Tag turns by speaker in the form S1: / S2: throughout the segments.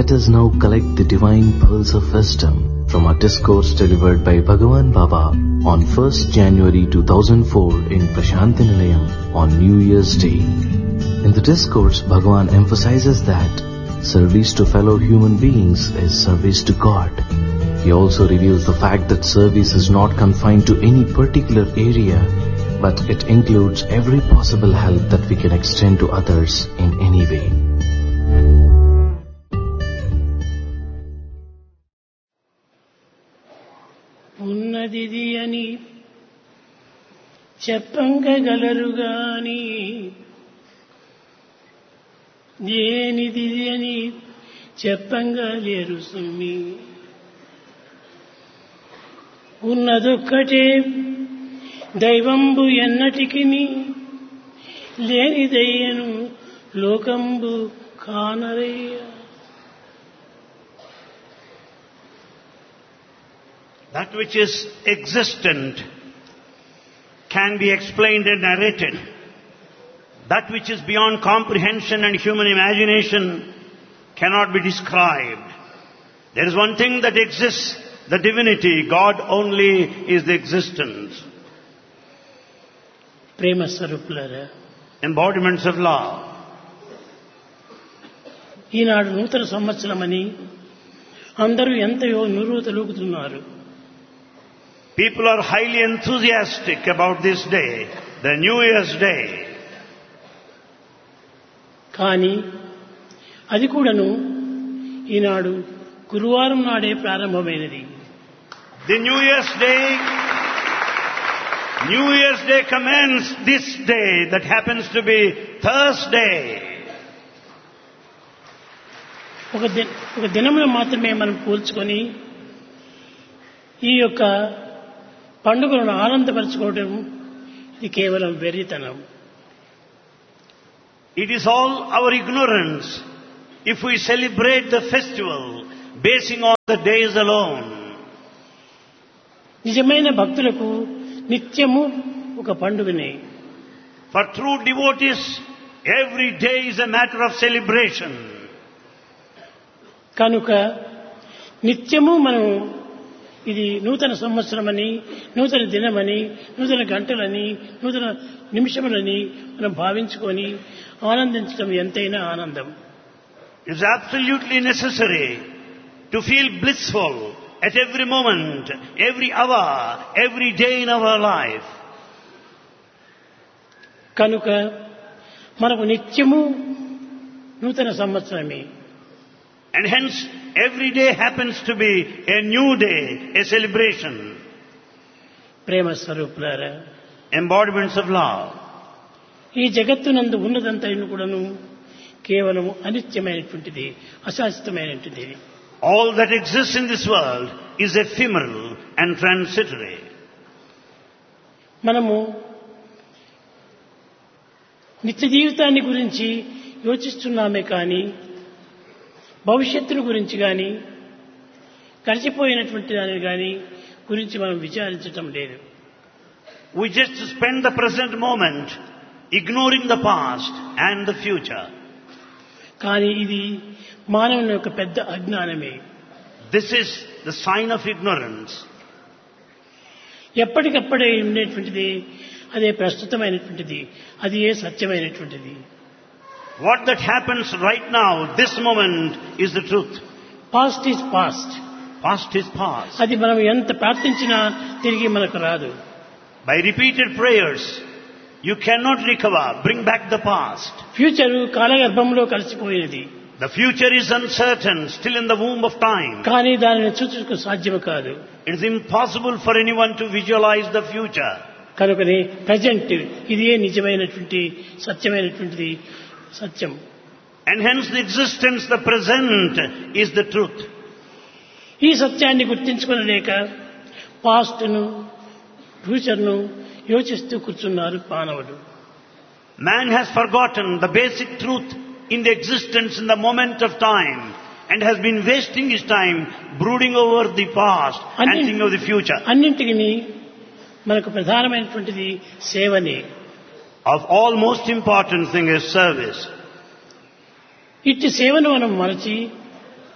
S1: Let us now collect the divine pearls of wisdom from our discourse delivered by Bhagavan Baba on 1st January 2004 in Prashanti Nilayam on New Year's Day. In the discourse, Bhagavan emphasizes that service to fellow human beings is service to God. He also reveals the fact that service is not confined to any particular area, but it includes every possible help that we can extend to others in any way.
S2: ఉన్నదిది అని చెప్పంగగలరుగాని దేనిది అని చెప్పంగా లేరు సుమ్మి. ఉన్నదొక్కటే దైవంబు ఎన్నటికిని లేనిదయ్యను లోకంబు కానరయ్య.
S3: That which is existent can be explained and narrated. That which is beyond comprehension and human imagination cannot be described. There is one thing that exists, the divinity. God only is the existence.
S2: ప్రేమ స్వరూపులారా,
S3: Embodiments of love.
S2: ఈనాడు నూతన సంవత్సరమని అందరూ ఎంతయో నురుతలూగుతున్నారు.
S3: People are highly enthusiastic about this day, the New Year's Day.
S2: కానీ అది కూడాను ఈనాడు గురువారం నాడే ప్రారంభమైనది.
S3: The New Year's Day commenced this day that happens to be Thursday.
S2: ఒక దినమును మాత్రమే మనం పోల్చుకొని ఈ యొక్క పండుగలను ఆనందపరచుకోవడం ఇది కేవలం వెర్రితనం.
S3: It is all our ignorance if we celebrate the festival basing on the days alone.
S2: నిజమైన భక్తులకు నిత్యము ఒక పండుగనే.
S3: For true devotees, every day is a matter of celebration.
S2: కనుక నిత్యము మనం ఇది నూతన సంవత్సరమని, నూతన దినమని, నూతన గంటలని, నూతన నిమిషములని మనం భావించుకొని ఆనందించడం ఎంతైనా ఆనందం.
S3: It is absolutely necessary to feel blissful at every moment, every hour, every day in our life.
S2: కనుక మనకు నిత్యము నూతన సంవత్సరమే.
S3: And hence, every day happens to be a new day, a celebration.
S2: ప్రేమ స్వరూపులారా,
S3: Embodiments of love.
S2: ఈ జగత్తునందు ఉన్నదంతైన కూడాను కేవలం అనిత్యమైనటువంటిది, అశాశ్వతమైనటువంటిది.
S3: All that exists in this world is ephemeral and transitory.
S2: మనము నిత్య జీవితాన్ని గురించి యోచిస్తున్నామే కానీ భవిష్యత్తును గురించి కానీ గడిచిపోయినటువంటి దాని కానీ గురించి మనం విచారించటం లేదు.
S3: We just spend the present moment ignoring the past and the future.
S2: కానీ ఇది మానవుని యొక్క పెద్ద అజ్ఞానమే.
S3: This is the sign of ignorance.
S2: ఎప్పటికప్పుడే ఉండేటువంటిది అదే ప్రస్తుతమైనటువంటిది, అది ఏ సత్యమైనటువంటిది.
S3: What that happens right now, this moment, is the truth.
S2: Past is past.
S3: Past is past.
S2: అది మనం ఎంత ప్రార్థించినా తిరిగి మనకు రాదు.
S3: By repeated prayers, you cannot recover, bring back the past.
S2: Future కాలగర్భంలో కలిసిపోయినది.
S3: The future is uncertain, still in the womb of time.
S2: కానీ దానిని చూచుటకు సాధ్యము కాదు.
S3: It is impossible for anyone to visualize the future.
S2: కనుకనే ప్రజెంట్ ఇదే నిజమైనటువంటి సత్యమైనటువంటిది, సత్యం.
S3: And hence the existence, the present, is the truth.
S2: ఈ సత్యాన్ని గుర్తించుకోలేక పాస్ట్ను, ఫ్యూచర్ను యోచిస్తూ కూర్చున్నారు మానవుడు.
S3: Man has forgotten the basic truth in the existence in the moment of time and has been wasting his time brooding over the past and thinking of the future.
S2: అన్నింటికి మనకు ప్రధానమైనటువంటిది సేవనే.
S3: Of all most important thing is service.
S2: ఇట్టి సేవను మనం మరచి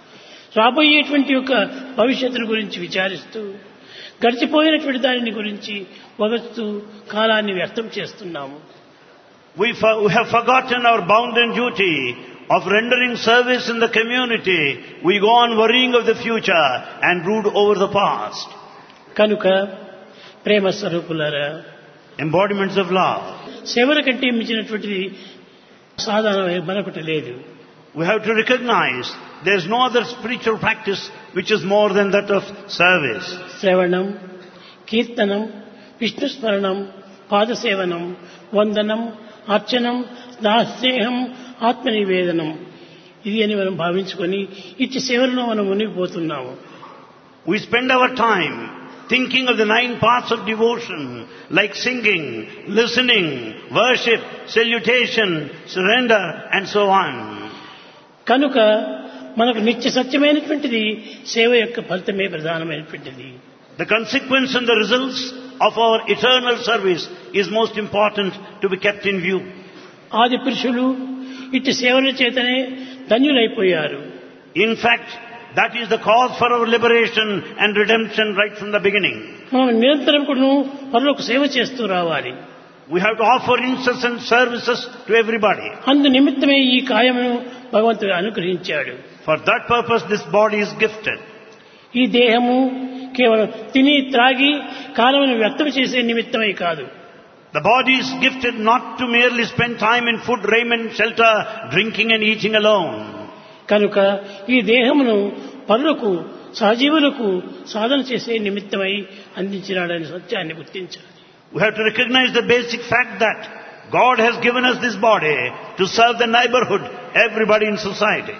S2: రాబోయేటువంటి యొక్క భవిష్యత్తును గురించి విచారిస్తూ గడిచిపోయినటువంటి దానిని గురించి వగస్తూ కాలాన్ని వ్యర్థం చేస్తున్నాము.
S3: We have forgotten our bounden duty of rendering service in the community. We go on worrying of the future and brood over the past.
S2: కనుక ప్రేమ స్వరూపులారా,
S3: Embodiments of love.
S2: సేవల కంటే మించినటువంటిది సాధన మరొకటి లేదు.
S3: We have to recognize there is no other spiritual practice which is more than that of service.
S2: శ్రవణం, కీర్తనం, విష్ణు స్మరణం, పాదసేవనం, వందనం, అర్చనం, దాస్నేహం, ఆత్మనివేదనం, ఇది అని మనం భావించుకొని ఇట్టి సేవలను మనం మునిగిపోతున్నాము.
S3: We spend our time thinking of the 9 parts of devotion like singing, listening, worship, salutation, surrender and so on.
S2: కనుక మనకు నిత్య సత్యమైనటువంటిది సేవ యొక్క ఫలితమే ప్రధానమైనటువంటిది.
S3: The consequence and the results of our eternal service is most important to be kept in view.
S2: ఆది పురుషులు ఇట్టి సేవల చేతనే ధన్యులైపోయారు.
S3: In fact, that is the cause for our liberation and redemption right from the beginning.
S2: మనం నిరంతరం కూడా పరులకు సేవ చేస్తూ రావాలి.
S3: We have to offer incessant services to everybody.
S2: అందు నిమిత్తమే ఈ కాయమును భగవంతుడు అనుగ్రహించాడు.
S3: For that purpose this body is gifted.
S2: ఈ దేహము కేవలం తిని త్రాగి కాలమును వ్యర్థం చేసే నిమిత్తమే కాదు.
S3: The body is gifted not to merely spend time in food, raiment, shelter, drinking and eating alone.
S2: కనుక ఈ దేహమును పరులకు సహజీవులకు సాధన చేసే నిమిత్తమై అందించినాడని సత్యాన్ని గుర్తించాలి.
S3: We have to recognize the basic fact that God has given us this body to serve the neighborhood, everybody in society.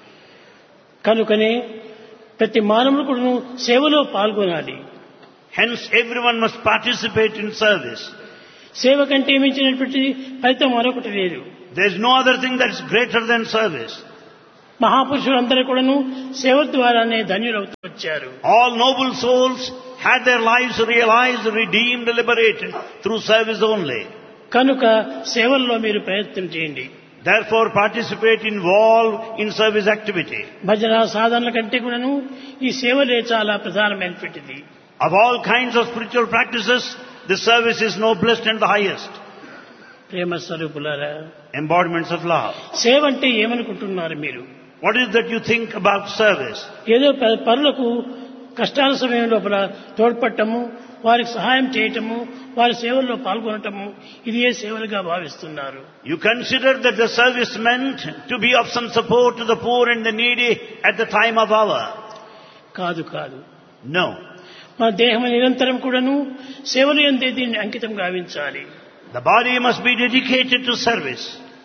S2: కనుకనే ప్రతి మానవుడు కూడా సేవలో పాల్గొనాలి.
S3: Hence everyone must participate in service.
S2: సేవ కంటే మించినటువంటి ఫలితం మరొకటి లేదు.
S3: There is no other thing that is greater than service.
S2: మహాపురుషులందరూ కూడాను సేవ ద్వారానే ధన్యులవుతూ వచ్చారు.
S3: All noble souls had their lives realized, redeemed, liberated through service only.
S2: కనుక సేవల్లో మీరు ప్రయత్నం చేయండి.
S3: Therefore participate, involve in service activity.
S2: భజన సాధనల కంటే కూడాను ఈ సేవలే చాలా ప్రధానమైనటువంటిది.
S3: Of all kinds of spiritual practices, this service is noblest and the highest.
S2: ప్రేమ స్వరూపులారా,
S3: Embodiments of love.
S2: సేవ అంటే ఏమనుకుంటున్నారు మీరు?
S3: What is that you think about service?
S2: ఏదో పరులకు కష్టాల సమయం లోపల తోడ్పడటము, వారికి సహాయం చేయటము, వారి సేవల్లో పాల్గొనటము, ఇది ఏ సేవలుగా భావిస్తున్నారు?
S3: You consider that the service meant to be of some support to the poor and the needy at the time of hour.
S2: కాదు కాదు.
S3: No.
S2: మన దేహం నిరంతరం కూడాను సేవలు యందే దీన్ని అంకితం గావించాలి.
S3: The body must be dedicated to service.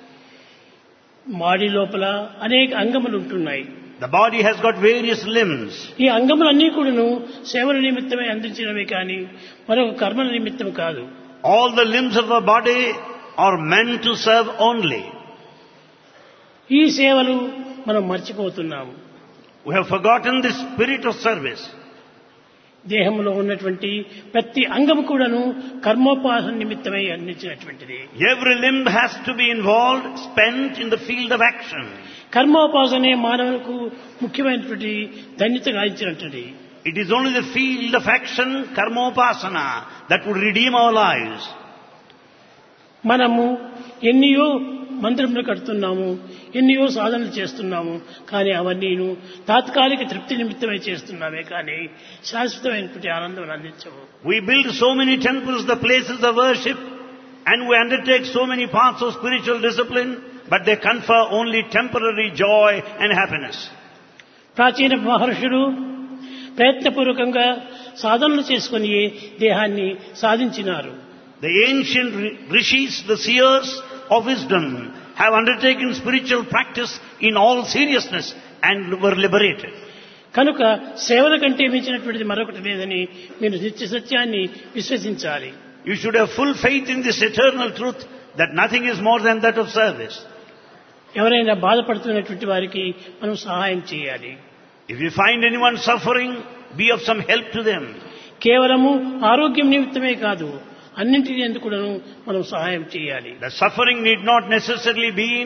S2: మాడి లోపల అనేక అంగములు ఉంటున్నాయి.
S3: The body has got various limbs.
S2: ఈ అంగములన్నీ కూడాను సేవల నిమిత్తమే అందించినవి కానీ మరొక కర్మల నిమిత్తం కాదు.
S3: All the limbs of the body are meant to serve only.
S2: ఈ సేవలు మనం మర్చిపోతున్నాము.
S3: We have forgotten the spirit of service.
S2: దేహంలో ఉన్నటువంటి ప్రతి అంగము కూడాను కర్మోపాసన నిమిత్తమై అందించినటువంటిది.
S3: Every limb has to be involved, spent in the field of action.
S2: కర్మోపాసనే మానవులకు ముఖ్యమైనటువంటి ధన్యత గావించినటువంటిది.
S3: It is only the field of action, karmopasana, that would redeem our lives.
S2: మనము ఎన్నియో మందిరములు కడుతున్నాము, ఎన్నియో సాధనలు చేస్తున్నాము, కానీ అవన్నీను తాత్కాలిక తృప్తి నిమిత్తమై చేస్తున్నామే కానీ శాశ్వతమైనటువంటి ఆనందం అందించవు.
S3: We build so many temples, the places of worship, and we undertake so many paths of spiritual discipline, but they confer only temporary joy and happiness.
S2: ప్రాచీన మహర్షులు ప్రయత్నపూర్వకంగా సాధనలు చేసుకుని దేహాన్ని సాధించినారు.
S3: The ancient rishis, the seers of wisdom, have undertaken spiritual practice in all seriousness and were liberated.
S2: కనుక సేవల కంటే మించినటువంటిది మరొకటి లేదని మీరు నిత్య సత్యాన్ని విశ్వసించాలి.
S3: You should have full faith in this eternal truth that nothing is more than that of service.
S2: ఎవరైనా బాధపడుతున్నటువంటి వారికి మనం సహాయం చేయాలి.
S3: If you find anyone suffering, be of some help to them.
S2: కేవలము ఆరోగ్యం నిమిత్తమే కాదు, అన్నింటి ఎందుకు మనం సహాయం చేయాలి.
S3: The suffering need not necessarily be in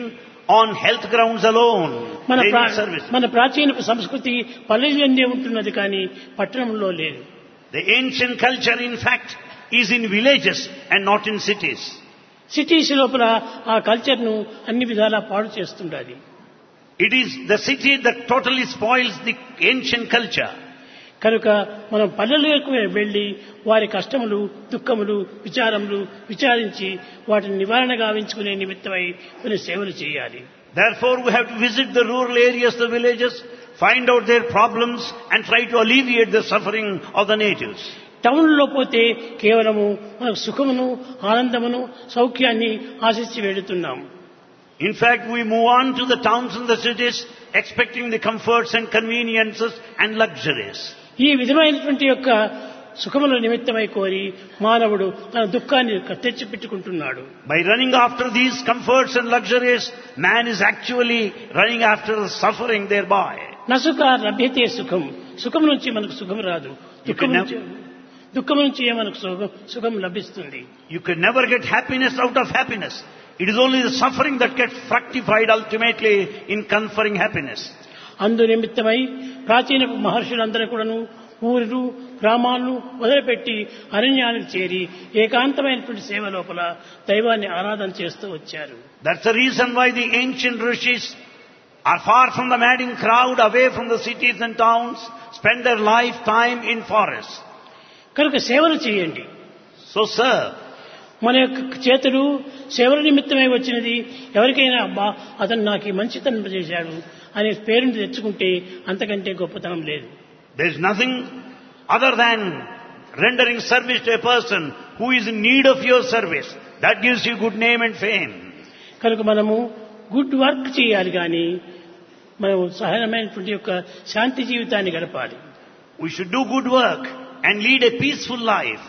S3: on health grounds alone.
S2: మన
S3: They need service.
S2: మన ప్రాచీన సంస్కృతి పల్లెల్లోనే ఉంటున్నది కానీ పట్టణంలో లేదు.
S3: The ancient culture, in fact, is in villages and not in cities.
S2: Cities లోపల ఆ కల్చర్ ను అన్ని విధాలా పాడు చేస్తుండాలి.
S3: It is the city that totally spoils the ancient culture.
S2: కనుక మనం పల్లెలకు వెళ్లి వారి కష్టములు, దుఃఖములు, విచారములు విచారించి వాటిని నివారణ గావించుకునే నిమిత్తమై కొన్ని సేవలు చేయాలి.
S3: Therefore, we have to visit the rural areas, the villages, find out their problems and try to alleviate the suffering of the natives.
S2: టౌన్లో పోతే కేవలము మనకు సుఖమును, ఆనందమును, సౌఖ్యాన్ని ఆశించి వెళుతున్నాం.
S3: In fact, we move on to the towns and the cities expecting the comforts and conveniences and luxuries.
S2: ఈ విధమైనటువంటి యొక్క సుఖముల నిమిత్తమై కోరి మానవుడు తన దుఃఖాన్ని తెచ్చిపెట్టుకుంటున్నాడు.
S3: By running after these comforts and luxuries, man is actually running after suffering thereby.
S2: నసుఖ లభ్యతే సుఖం. సుఖం నుంచి మనకు సుఖం రాదు. దుఃఖం నుంచి మనకు సుఖం లభిస్తుంది.
S3: You can never get happiness out of happiness. It is only the suffering that gets fructified ultimately in conferring happiness.
S2: అందు నిమిత్తమై ప్రాచీన మహర్షులందరూ కూడాను ఊరు గ్రామాలను వదిలిపెట్టి అరణ్యానికి చేరి ఏకాంతమైనటువంటి సేవ లోపల దైవాన్ని ఆరాధన చేస్తూ వచ్చారు.
S3: That's the reason why the ancient rishis are far from the madding crowd, away from the cities and towns, spend their lifetime in forests.
S2: కనుక సేవలు చేయండి.
S3: So serve.
S2: మన యొక్క చేతులు సేవల నిమిత్తమై వచ్చినది. ఎవరికైనా అబ్బా అతను నాకు మంచితనం చేశాడు అనే పేరుని తెచ్చుకుంటే అంతకంటే గొప్పతనం లేదు.
S3: There is nothing other than rendering service to a person who is in need of your service. That gives you good name and fame.
S2: కనుక మనము గుడ్ వర్క్ చేయాలి కానీ మనం సహజమైనటువంటి యొక్క శాంతి జీవితాన్ని గడపాలి.
S3: We should do good work and lead a peaceful life.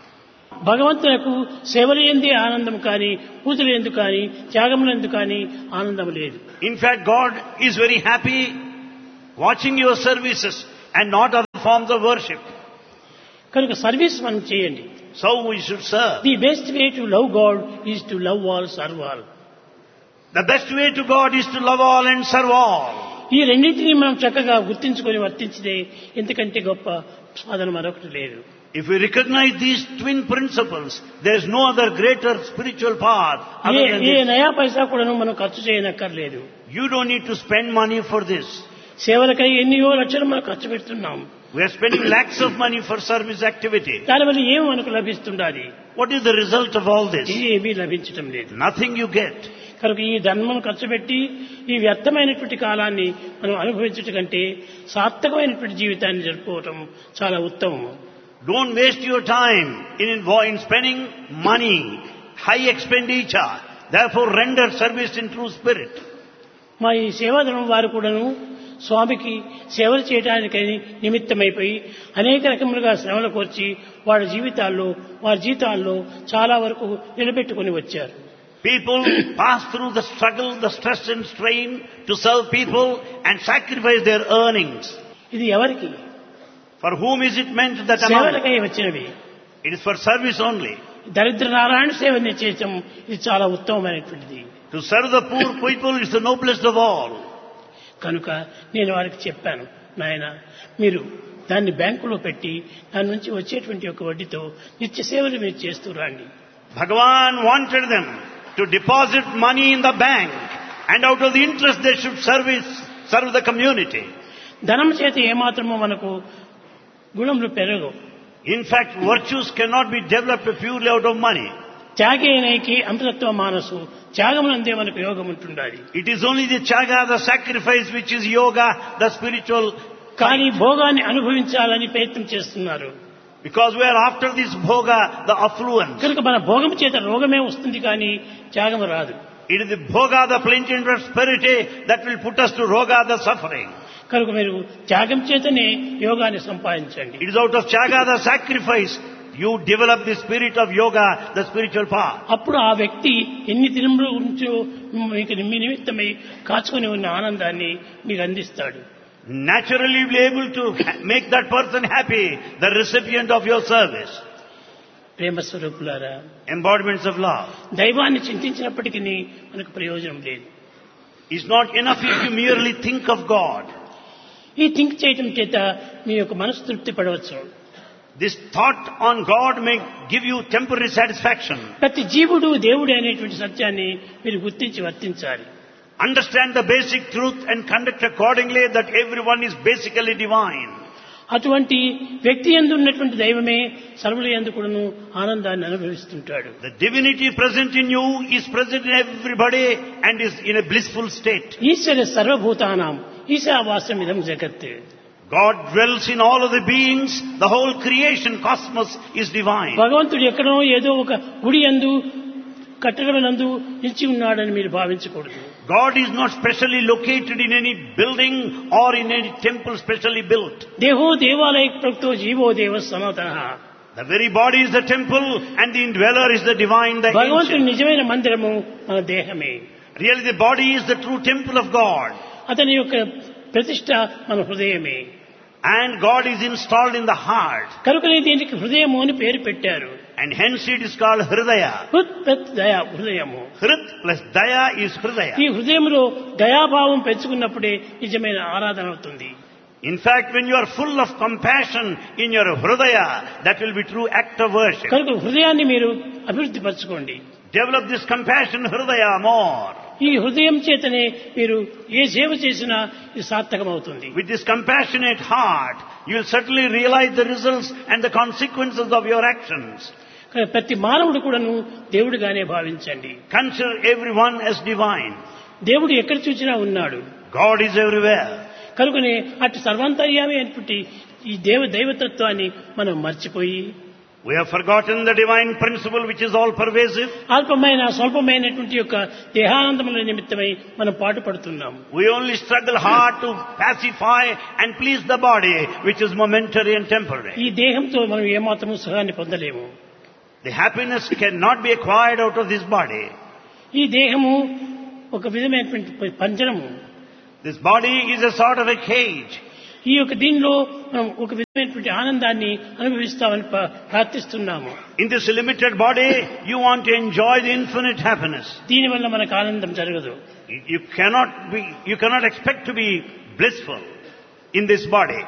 S2: భగవంతునకు సేవలు ఎందే ఆనందం కానీ, పూజలు ఎందుకు కానీ, త్యాగములు ఎందుకు కానీ ఆనందం లేదు.
S3: In fact, God is very happy watching your services and not other forms of worship.
S2: కనుక సర్వీస్ మనం చేయండి.
S3: So we should serve.
S2: The best way to love God is to love all, serve all.
S3: The best way to God is to love all and serve all.
S2: ఈ రెండింటినీ మనం చక్కగా గుర్తించుకొని వర్తించితే ఎందుకంటే గొప్ప సాధన మరొకటి లేదు.
S3: If we recognize these twin principles, there is no other greater spiritual path other than
S2: A
S3: this.
S2: నయా పైసా కూడాను మనం ఖర్చు చేయనక్కర్లేదు.
S3: You don't need to spend money for this.
S2: సేవలకై ఎన్నో లక్షలు మనం ఖర్చు పెడుతున్నాం.
S3: We are spending lakhs of money for service activity.
S2: దానివల్ల ఏం మనకు లభిస్తుండాలి?
S3: What is the result of all this?
S2: ఏమీ లభించటం లేదు.
S3: Nothing you get.
S2: కనుక ఈ ధర్మం ఖర్చు పెట్టి ఈ వ్యర్థమైనటువంటి కాలాన్ని మనం అనుభవించటం కంటే సార్థకమైనటువంటి జీవితాన్ని జరుపుకోవటం చాలా ఉత్తమం.
S3: Don't waste your time in spending money, high expenditure. Therefore, render service in true spirit.
S2: మా ఈ సేవాధర్మం వారు కూడాను స్వామికి సేవలు చేయడానికి నిమిత్తమైపోయి అనేక రకములుగా శ్రమలు కోర్చి వారి జీవితాల్లో చాలా వరకు నిలబెట్టుకుని వచ్చారు.
S3: People pass through the struggle, the stress and strain to serve people and sacrifice their earnings.
S2: ఇది ఎవరికి?
S3: For whom is it meant that amount?
S2: సేవలకై వచ్చినవి.
S3: It is for service only.
S2: దరిద్ర నారాయణ సేవని చేయటం ఇది చాలా ఉత్తమమైనటువంటిది.
S3: To serve the poor people is the noblest of all.
S2: కనుక నేను వారికి చెప్పాను, నాయన మీరు దాన్ని బ్యాంకులో పెట్టి దాని నుంచి వచ్చేటువంటి ఒక వడ్డీతో నిత్య సేవలు మీరు చేస్తూ రండి.
S3: Bhagavan wanted them to deposit money in the bank and out of the interest they should serve the community.
S2: ధనం చేత ఏమాత్రమో మనకు గుణములు పెరగవు.
S3: In fact, virtues cannot be developed purely out of money.
S2: త్యాగేనైకి అమృతత్వ మానసు, త్యాగమునందే మనకు యోగం ఉంటుండాలి.
S3: It is only the tyaga, the sacrifice, which is yoga, the spiritual.
S2: కానీ భోగాన్ని అనుభవించాలని ప్రయత్నం చేస్తున్నారు.
S3: Because we are after this bhoga, the affluence.
S2: కనుక మన భోగం చేత రోగమే వస్తుంది కానీ త్యాగం రాదు.
S3: It is the bhoga, the plenty and prosperity that will put us to roga, the suffering.
S2: కనుక మీరు త్యాగం చేతనే యోగాన్ని సంపాదించండి.
S3: It is out of tyaga, the sacrifice, you develop the spirit of yoga, the spiritual path.
S2: అప్పుడు ఆ వ్యక్తి ఎన్ని దినముల నుంచో మీకు మీ నిమిత్తమై కాచుకొని ఉన్న ఆనందాన్ని మీకు అందిస్తాడు.
S3: Naturally be able to make that person happy, the recipient of your service.
S2: ప్రేమ స్వరూపులారా,
S3: Embodiments of love.
S2: దైవాన్ని చింతించినప్పటికీ మనకు ప్రయోజనం లేదు.
S3: It's not enough if you merely think of God.
S2: ఈ థింక్ చేయటం చేత మీ యొక్క మనసు తృప్తి పడవచ్చు.
S3: This thought on God may give you temporary satisfaction.
S2: ప్రతి జీవుడు దేవుడు అనేటువంటి సత్యాన్ని మీరు గుర్తించి వర్తించాలి.
S3: Understand the basic truth and conduct accordingly that everyone is basically divine.
S2: అటువంటి వ్యక్తి యందు ఉన్నటువంటి దైవమే సర్వుల యందు కూడాను ఆనందాన్ని అనుభవిస్తుంటాడు.
S3: The divinity present in you is present in everybody and is in a blissful state.
S2: ఈశ్వర సర్వభూతానాం ఈశావాస్యం ఇదం జగత్.
S3: God dwells in all of the beings. The whole creation cosmos is divine.
S2: భగవంతుడు ఎక్కడో ఏదో ఒక గుడి యందు కట్టడమునందు నిలిచి ఉన్నాడని మీరు భావించకూడదు.
S3: God is not specially located in any building or in any temple specially built.
S2: దేహో దేవాలయ ప్రక్తో జీవో దేవ సనాతనః.
S3: The very body is the temple and the indweller is the divine, the
S2: భగవంతుడి
S3: ancient.
S2: నిజమైన మందిరము మన దేహమే.
S3: Really the body is the true temple of God.
S2: అతని యొక్క ప్రతిష్ట మన హృదయమే.
S3: And God is installed in the heart.
S2: కనుకనే దీనికి హృదయము అని పేరు పెట్టారు.
S3: And hence it is called Hridaya.
S2: హృత్ ప్రత్ దయ హృదయము.
S3: Hrit plus Daya is Hridaya.
S2: ఈ హృదయంలో దయాభావం పెంచుకున్నప్పుడే నిజమైన ఆరాధన అవుతుంది.
S3: In fact, when you are full of compassion in your Hridaya, that will be true act of worship.
S2: కనుక హృదయాన్ని మీరు అభివృద్ధి పరచుకోండి.
S3: Develop this compassion Hridaya more.
S2: ఈ హృదయం చేతనే మీరు ఏ సేవ చేసినా ఇది సార్థకమవుతుంది.
S3: With this compassionate heart, you will certainly realize the results and the consequences of your actions.
S2: ప్రతి మానవుడు కూడాను దేవుడిగానే భావించండి.
S3: Consider everyone as divine.
S2: దేవుడు ఎక్కడ చూసినా ఉన్నాడు.
S3: God is everywhere.
S2: కనుకనే అటు సర్వాంతర్యామి అనేటువంటి ఈ దైవతత్వాన్ని మనం మర్చిపోయి
S3: We have forgotten the divine principle which is all pervasive.
S2: అల్పమైన స్వల్పమైనటువంటి యొక్క దేహానందముల నిమిత్తమై మనం పాటుపడుతున్నాం.
S3: We only struggle hard to pacify and please the body which is momentary and temporary.
S2: ఈ దేహంతో మనం ఏమాత్రము సుఖాన్ని పొందలేము.
S3: The happiness cannot be acquired out of this body.
S2: ఈ దేహము ఒక విధమైనటువంటి పంజరము.
S3: This body is a sort of a cage.
S2: ఈ యొక్క దీనిలో మనం ఒక విధమైనటువంటి ఆనందాన్ని అనుభవిస్తామని ప్రార్థిస్తున్నాము.
S3: In this limited body, you want to enjoy the infinite happiness.
S2: దీనివల్ల మనకు ఆనందం జరగదు.
S3: You cannot expect to be blissful in this body.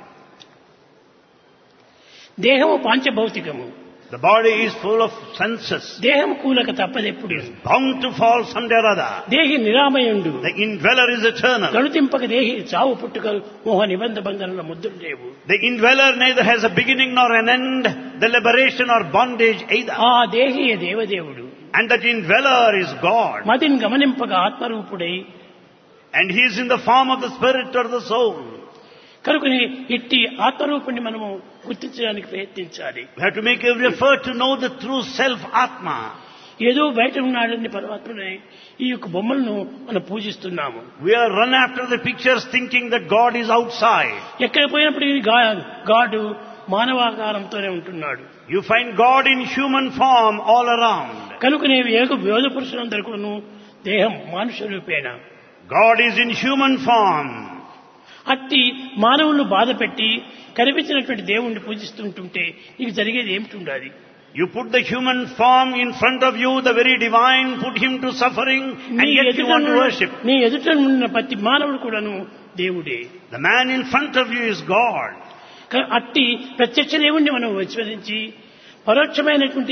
S2: దేహము పాంచభౌతికము.
S3: The body is full of senses.
S2: దేహం కూలక తప్పదెప్పుడు.
S3: Bound to fall someday or other.
S2: దేహి నిరామయుండు.
S3: The indweller is eternal.
S2: గణుతింపక దేహి చావు పుట్టుకలు మోహ నిబంధ బంధనల ముద్దులు లేవు.
S3: The indweller neither has a beginning nor an end, the liberation or bondage either.
S2: ఆ దేహి దేవదేవుడు.
S3: And that indweller is God.
S2: మదిని గమనింపక ఆత్మరూపుడై.
S3: And he is in the form of the spirit or the soul.
S2: కనుకని ఇట్టి ఆత్మరూపుణ్ణి మనము గుర్తించడానికి ప్రయత్నించాలి.
S3: We have to make every effort to know the true self, Atma.
S2: ఏదో బయట ఉన్నాడని పరమాత్మనే ఈ యొక్క బొమ్మలను మనం పూజిస్తున్నాము.
S3: We are run after the pictures thinking that God is outside.
S2: ఎక్కడ పోయినప్పటికీ గాడు మానవాకారంతోనే ఉంటున్నాడు.
S3: You find God in human form all around.
S2: కనుకనే యోగ పురుషులందరూ కూడాను దేహం మానుష రూపేణ.
S3: God is in human form.
S2: అట్టి మానవులను బాధ పెట్టి కనిపించినటువంటి దేవుణ్ణి పూజిస్తుంటుంటే నీకు జరిగేది ఏమిటి?
S3: You put the human form in front of you, the very divine, put him to suffering, and yet you want to worship.
S2: నీ ఎదుట ఉన్న ప్రతి మానవుడు కూడాను దేవుడే.
S3: The man in front of you is God.
S2: అట్టి ప్రత్యక్ష దేవుణ్ణి మనం విస్మరించి పరోక్షమైనటువంటి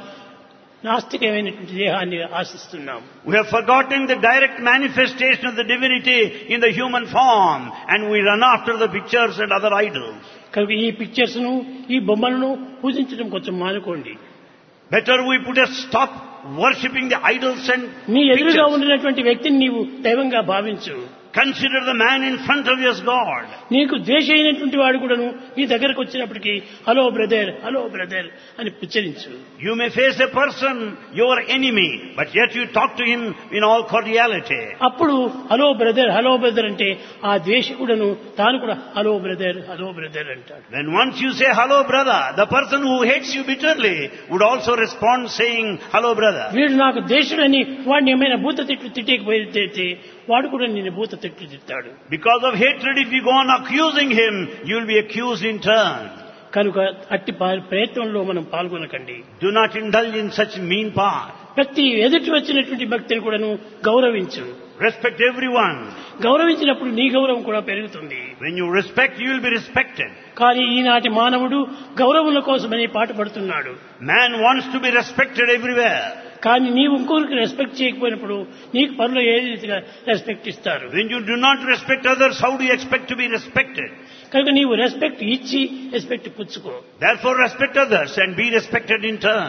S2: నాస్తికమైనటువంటి దేహాన్ని ఆశిస్తున్నాం.
S3: We have forgotten the direct manifestation of the divinity in the human form, and we run after the pictures and other idols.
S2: కనుక ఈ పిక్చర్స్ ను ఈ బొమ్మలను పూజించడం కొంచెం మానుకోండి.
S3: Better we put a stop worshipping the idols and
S2: నీ ఎదురుగా
S3: pictures.
S2: ఉన్నటువంటి వ్యక్తిని నీవు దైవంగా భావించు.
S3: Consider the man in front of you as God.
S2: నీకు ద్వేష అయినటువంటి వాడు కూడాను నీ దగ్గరకు వచ్చినప్పటికీ హలో బ్రదర్ అని ఉచ్చరించు.
S3: You may face a person, your enemy, but yet you talk to him in all cordiality.
S2: అప్పుడు హలో బ్రదర్ అంటే ఆ ద్వేషకుడను తాను కూడా హలో బ్రదర్ అంటాడు.
S3: When once you say hello brother, the person who hates you bitterly would also respond saying hello brother.
S2: వీడు నాకు ద్వేషుడని వాడిని ఏమైనా భూత తిట్లు తిట్టేకపోతే వాడు కూడా నేను భూత తిట్లు తిట్టాడు.
S3: Because of hatred, if you go on accusing him, you will be accused in turn.
S2: కనుక అట్టి ప్రయత్నంలో మనం పాల్గొనకండి.
S3: Do not indulge in such mean path.
S2: ప్రతి ఎదుటి వచ్చినటువంటి భక్తిని కూడాను గౌరవించు.
S3: Respect everyone.
S2: గౌరవించినప్పుడు నీ గౌరవం కూడా పెరుగుతుంది.
S3: When you respect, you will be respected.
S2: కానీ ఈనాటి మానవుడు గౌరవముల కోసమని పాటుపడుతున్నాడు.
S3: Man wants to be respected everywhere.
S2: కానీ నీవు ఇంకొకరికి రెస్పెక్ట్ చేయకపోయినప్పుడు నీకు పనులు ఏ రీతిగా రెస్పెక్ట్ ఇస్తారు?
S3: When you do not respect others, how do you expect to be respected?
S2: కనుక నీవు రెస్పెక్ట్ ఇచ్చి రెస్పెక్ట్ పుచ్చుకో.
S3: Therefore respect others and be respected in turn.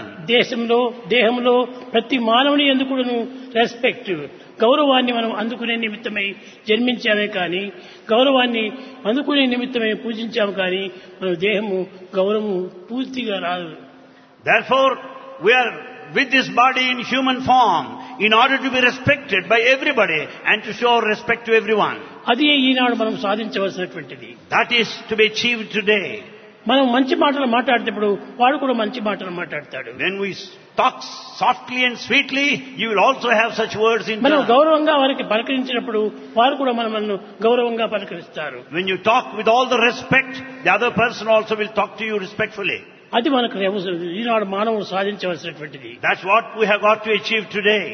S2: దేహంలో ప్రతి మానవుని ఎందుకును రెస్పెక్ట్, గౌరవాన్ని మనం అందుకునే నిమిత్తమై జన్మించామే కానీ, గౌరవాన్ని అందుకునే నిమిత్తమై పూజించాము కానీ మన దేహము గౌరవము పూర్తిగా రాదు.
S3: Therefore we are with this body in human form in order to be respected by everybody and to show respect to everyone.
S2: అది ఈనాడు మనం సాధించవలసినటువంటిది.
S3: That is to be achieved today.
S2: మనం మంచి మాటలు మాట్లాడేటప్పుడు వాడు కూడా మంచి మాటలు మాట్లాడతాడు.
S3: When we talk softly and sweetly, you will also have such words in
S2: మనం
S3: turn.
S2: గౌరవంగా వారికి పలకరించినప్పుడు వారు కూడా మనల్ని గౌరవంగా పలకరిస్తారు.
S3: When you talk with all the respect, the other person also will talk to you respectfully.
S2: అది మనకు ఈనాడు మానవుడు సాధించవలసినటువంటిది.
S3: That's what we have got to achieve today.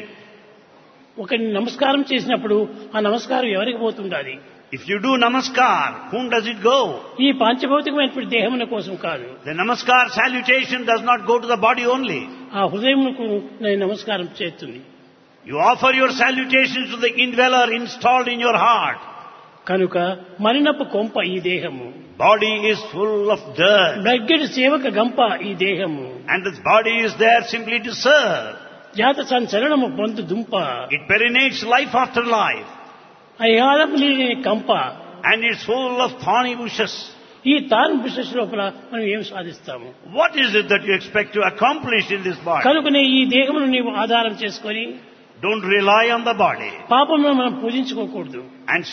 S2: ఒకరిని నమస్కారం చేసినప్పుడు ఆ నమస్కారం ఎవరికి పోతుండాలి?
S3: If you do namaskar, whom does it go?
S2: ఈ పాంచభౌతికమైనటువంటి దేహముల కోసం కాదు.
S3: The namaskar salutation does not go to the body only.
S2: ఆ హృదయముకు నేను నమస్కారం చేస్తుంది.
S3: You offer your salutations to the indweller installed in your heart.
S2: కనుక మరినపు కొంప ఈ దేహము.
S3: Body is full of dirt.
S2: బ్లగ్గెడ్ సేవక గంప ఈ దేహము.
S3: And this body is there simply to serve.
S2: జాత సంచలనము పొందు దుంప.
S3: It perinates life after life.
S2: అయాలం లేని కంప.
S3: And it's full of thorny bushes.
S2: ఈ తాన్ బిషస్ లోపల మనం ఏం సాధిస్తాము?
S3: What is it that you expect to accomplish in this body?
S2: కనుకనే ఈ దేహమును నీవు ఆధారం చేసుకొని
S3: Don't rely on the body.
S2: పాపమును మనం పూజించుకోకూడదు.
S3: And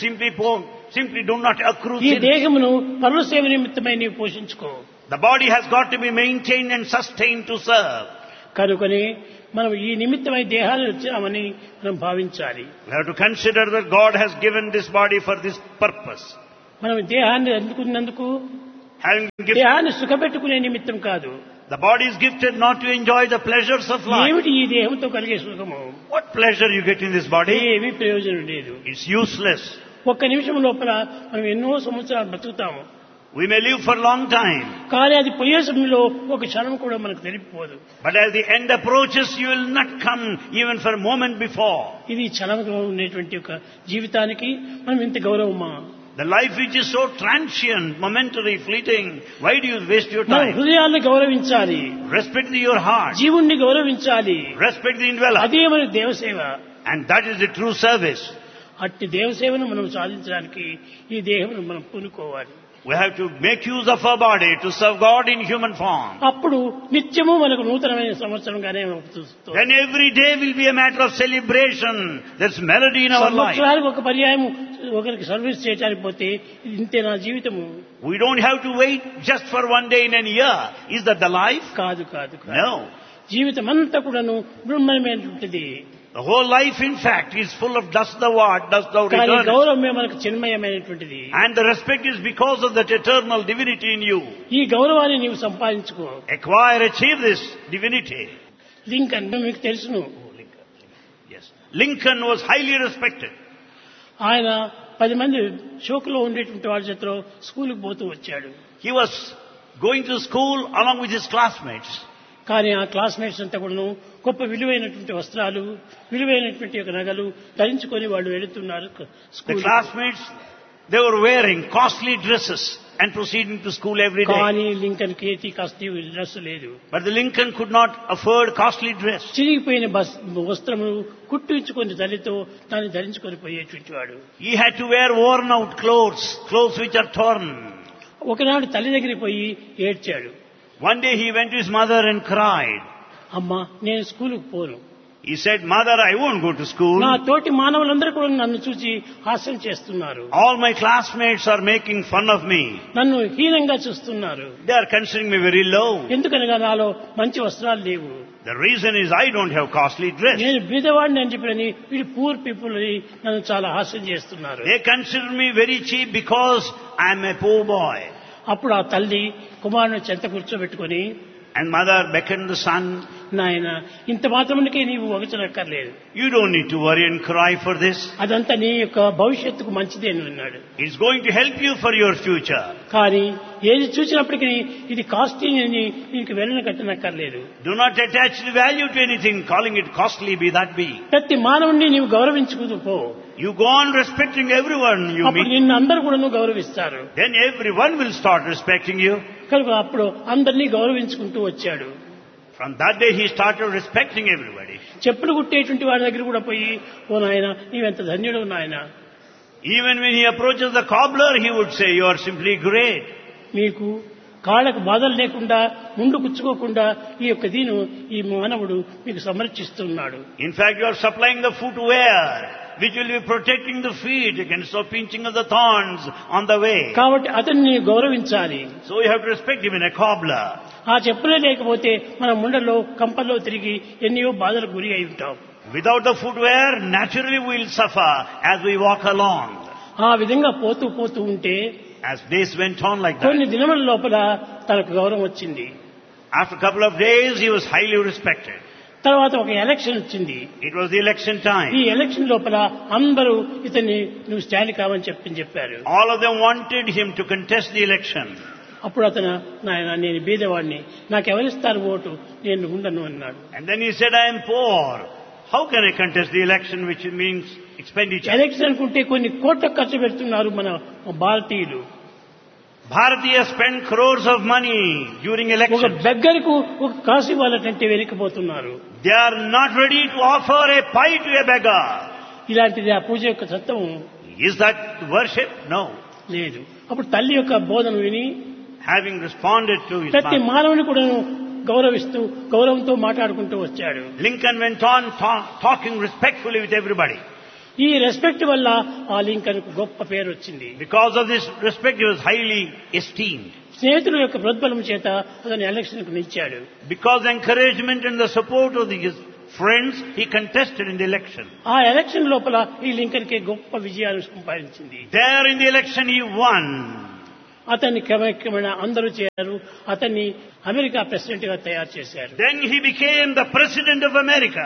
S3: simply do not accrue
S2: ఈ
S3: sin.
S2: దేహమును పరుల సేవ నిమిత్తమై నీవు పోషించుకో.
S3: The body has got to be maintained and sustained to serve.
S2: కనుకనే మనం ఈ నిమిత్తమై దేహాన్ని వచ్చామని మనం భావించాలి.
S3: We have to consider that God has given this body for this purpose.
S2: మనం దేహాన్ని అందుకున్నందుకు
S3: Having given,
S2: దేహాన్ని సుఖపెట్టుకునే నిమిత్తం కాదు.
S3: the body is gifted not to enjoy the pleasures of life.
S2: ఏమిటి ఈ దేహంతో కలిగే సుఖము?
S3: What pleasure you get in this body?
S2: ఏమీ ప్రయోజనం లేదు.
S3: It's useless.
S2: ఒక్క నిమిషం లోపల మనం ఎన్నో సంవత్సరాలు బతుకుతాము.
S3: We may live for a long time,
S2: కానీ అది పోయే సమయంలో ఒక క్షణం కూడా మనకు తెలియకపోదు.
S3: but as the end approaches, you will not come even for a moment before.
S2: ఇది క్షణంగా ఉండేటువంటి ఒక జీవితానికి మనం ఇంత గౌరవమా?
S3: The life which is so transient, momentary, fleeting, why do you waste your
S2: మనం
S3: time?
S2: హృదయాన్ని గౌరవించాలి.
S3: Respect your heart.
S2: జీవుణ్ణి గౌరవించాలి.
S3: Respect the indweller.
S2: అదే మన దేవసేవ.
S3: And that is the true service.
S2: అట్టి దేవసేవను మనం సాధించడానికి ఈ దేహమును మనం పూనుకోవాలి.
S3: We have to make use of our body to serve God in human form.
S2: అప్పుడు నిత్యము మనకు నూతనమైన సంవత్సరంగానే అవుతుంది.
S3: Then every day will be a matter of celebration. There's melody in our life.
S2: సంవత్సరానికి ఒక పర్యాయం ఒకరికి సర్వీస్ చేయడానికి పోతే ఇంతే నా జీవితము.
S3: We don't have to wait just for one day in a year. Is that the life?
S2: కాదు.
S3: No.
S2: జీవితం అంతా కూడాను బ్రహ్మమైనటువంటిది.
S3: The whole life, in fact, is full of dust thou art, dust thou
S2: కానీ
S3: returnest.
S2: గౌరవమే మనకు చిన్మయమైనటువంటిది.
S3: And the respect is because of that eternal divinity in you.
S2: ఈ గౌరవాన్ని నీవు సంపాదించుకో.
S3: Acquire, achieve this divinity.
S2: Lincoln మీకు తెలుసును.
S3: Yes. Lincoln was highly respected.
S2: ఆయన 10 మంది షోకులో ఉండేటువంటి వాళ్ళ చేతిలో స్కూల్కి పోతూ వచ్చాడు.
S3: He was going to school along with his classmates.
S2: కానీ ఆ క్లాస్మేట్స్ అంతా కూడాను గొప్ప విలువైనటువంటి వస్త్రాలు, విలువైనటువంటి ఒక నగలు ధరించుకొని వాళ్ళు వెళుతున్నారు
S3: The
S2: school.
S3: classmates, they were wearing costly dresses and proceeding to school every day.
S2: కానీ లింకన్ కేతి కస్తి డ్రెస్ లేదు.
S3: But the Lincoln could not afford costly dress.
S2: చిరిగిపోయిన వస్త్రములు కుట్టించుకొని తల్లితో దాన్ని ధరించుకొని పోయేటువంటి వాడు.
S3: He had to wear worn out clothes which are torn.
S2: ఒకనాడు తల్లి దగ్గరికి పోయి ఏడ్చాడు.
S3: One day he went to his mother and cried.
S2: అమ్మా నేను స్కూలుకు పోను.
S3: He said, Mother, I won't go to school.
S2: నా తోటి మానవులందరూ కూడా నన్ను చూసి హాస్యం చేస్తున్నారు.
S3: All my classmates are making fun of me.
S2: నన్ను హీనంగా చూస్తున్నారు.
S3: They are considering me very low.
S2: ఎందుకనగా నాలో మంచి వస్త్రాలు లేవు.
S3: The reason is I don't have costly dress.
S2: నేను బీదవాడిని అని చెప్పని వీళ్ళు పూర్ పీపుల్ నన్ను చాలా హాస్యం చేస్తున్నారు.
S3: They consider me very cheap because I am a poor boy.
S2: అప్పుడు ఆ తల్లి కుమారుని చెంత కూర్చోబెట్టుకొని,
S3: And mother beckoned the son.
S2: నాయన ఇంత మాత్రమునికే నీవు వగచనక్కర్లేదు.
S3: You don't need to worry and cry for this.
S2: అదంతా నీ యొక్క భవిష్యత్తుకు మంచిదే అని అన్నాడు.
S3: It's going to help you for your future.
S2: కానీ ఏది చూసినప్పటికీ ఇది కాస్ట్లీ అని నీకు వెళ్ళన కట్టనక్కర్లేదు.
S3: Do not attach the value to anything, calling it costly, be that be.
S2: ప్రతి మానవుణ్ణి నీవు గౌరవించుకుంటూ పో.
S3: You go on respecting everyone you
S2: అప్పుడు
S3: meet.
S2: నిన్ను అందరూ కూడా గౌరవిస్తారు.
S3: Then everyone will start respecting you.
S2: కనుక అప్పుడు అందరినీ గౌరవించుకుంటూ వచ్చాడు.
S3: From that day he started respecting everybody.
S2: చెప్పులు కుట్టేటువంటి వాడి దగ్గర కూడా పోయి, ఓ నాయన నీవెంత ధన్యుడు నాయన.
S3: Even when he approaches the cobbler, he would say, you are simply great.
S2: మీకు కాళ్ళకు బాధలు లేకుండా ముందు కుచ్చుకోకుండా ఈ యొక్క దీను ఈ మానవుడు మీకు సమర్చిస్తున్నాడు.
S3: In fact, you are supplying the footwear which will be protecting the feet against the pinching of the thorns on the way.
S2: కాబట్టి అతన్ని గౌరవించాలి.
S3: So you have to respect him in a cobbler.
S2: ఆ చెప్పులే లేకపోతే మన ముండలో కంపల్లో తిరిగి ఎన్నో బాధలకు గురి అయి ఉంటాం.
S3: Without the footwear, naturally we will suffer as we walk along.
S2: ఆ విధంగా పోతూ పోతూ ఉంటే
S3: As days went on like
S2: కొన్ని
S3: that,
S2: దినముల లోపల తనకు గౌరవం వచ్చింది.
S3: after a couple of days he was highly respected.
S2: తర్వాత ఒక ఎలక్షన్ వచ్చింది.
S3: It was the election
S2: ఈ
S3: time.
S2: ఎలక్షన్ లోపల అందరూ ఇతన్ని నువ్వు స్టాండ్ కావని చెప్పారు.
S3: All of them wanted him to contest the election.
S2: అప్పుడు అతను నాయన నేను బీదవాడిని, నాకెవరిస్తారు ఓటు, నేను ఉండను అన్నాడు.
S3: And then he said, I am poor. How can I contest the election, which means expenditure?
S2: Election అనుకుంటే కొన్ని కోట్ల ఖర్చు పెడుతున్నారు మన భారతీయులు.
S3: Bharatiya spend crores of money during
S2: ఒక
S3: elections.
S2: బెగ్గరకు ఒక కాసు ఇవ్వాలంటే వెనక్కిపోతున్నారు.
S3: They are not ready to offer a pie to a beggar.
S2: ఇలాంటిది ఆ పూజ యొక్క తత్వం
S3: Is that worship? No.
S2: లేదు. అప్పుడు తల్లి యొక్క బోధన విని
S3: Having responded to his
S2: ప్రతి
S3: mother,
S2: మానవుని కూడా గౌరవిస్తూ గౌరవంతో మాట్లాడుకుంటూ వచ్చాడు.
S3: Lincoln went on talking respectfully with everybody.
S2: ఈ రెస్పెక్ట్ వల్ల ఆ లింకన్ కు గొప్ప పేరు వచ్చింది.
S3: Because of this respect, he was highly esteemed.
S2: స్నేహితుల యొక్క ప్రోద్బలం చేత అతను ఎలక్షన్ కు నిలిచాడు.
S3: Because encouragement and the support of his friends, he contested in the election.
S2: ఆ ఎలక్షన్ లోపల ఈ లింకన్ కి గొప్ప విజయాలు సంపాదించింది.
S3: There in the election he won.
S2: అతన్ని క్రమక్రమేణా అందరూ చేశారు. అతన్ని అమెరికా ప్రెసిడెంట్ గా తయారు చేశారు.
S3: Then he became the president of America.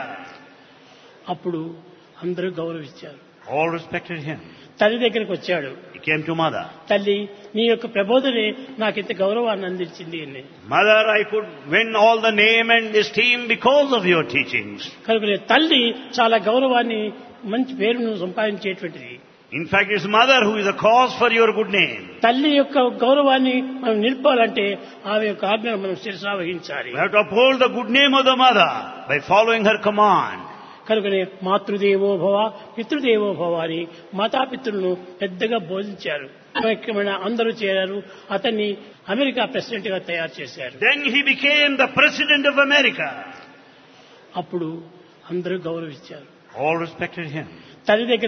S2: అప్పుడు అందరూ గౌరవించారు.
S3: All respected him.
S2: తల్లి దగ్గరికి వచ్చాడు.
S3: He came to mother.
S2: తల్లి నీ యొక్క ప్రబోధనే నాకు ఇంత గౌరవాన్ని అందించింది అని.
S3: Mother, I could win all the name and esteem because of your teachings.
S2: కనుక తల్లి చాలా గౌరవాన్ని మంచి పేరును సంపాదించేటువంటిది.
S3: In fact, it's mother who is the cause for your good name.
S2: తల్లి యొక్క గౌరవాన్ని మనం నిలపాలంటే ఆమె యొక్క ఆజ్ఞను మనం శిరసా వహించాలి.
S3: We have to uphold the good name of the mother by following her command.
S2: కనుకనే మాతృదేవో భవ పితృదేవో భవ అని మాతాపితృలను పెద్దగా బోధించారు. ముఖ్యమైన అందరూ చేరారు. అతన్ని అమెరికా ప్రెసిడెంట్ గా తయారు చేశారు.
S3: Then he became the president of America.
S2: అప్పుడు అందరూ గౌరవించారు.
S3: All respected him.
S2: తల్లి దగ్గర